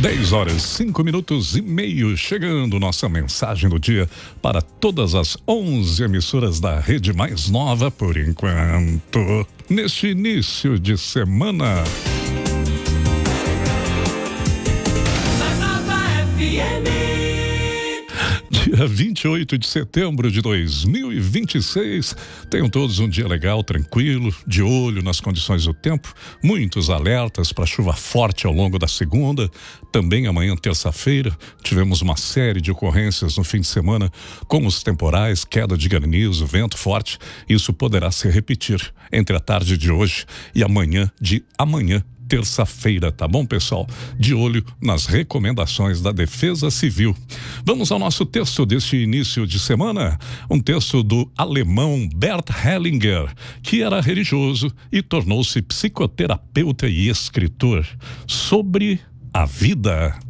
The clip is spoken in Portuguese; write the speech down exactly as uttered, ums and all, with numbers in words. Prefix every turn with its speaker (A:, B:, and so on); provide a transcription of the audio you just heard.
A: dez horas, cinco minutos e meio, chegando nossa mensagem do dia para todas as onze emissoras da rede mais nova por enquanto, neste início de semana. Dia vinte e oito de setembro de dois mil e vinte e seis. Tenham todos um dia legal, tranquilo, de olho nas condições do tempo. Muitos alertas para chuva forte ao longo da segunda. Também amanhã, terça-feira, tivemos uma série de ocorrências no fim de semana, como os temporais, queda de granizo, vento forte. Isso poderá se repetir entre a tarde de hoje e amanhã de amanhã. Terça-feira, tá bom, pessoal? De olho nas recomendações da Defesa Civil. Vamos ao nosso texto deste início de semana, um texto do alemão Bert Hellinger, que era religioso e tornou-se psicoterapeuta e escritor sobre a vida.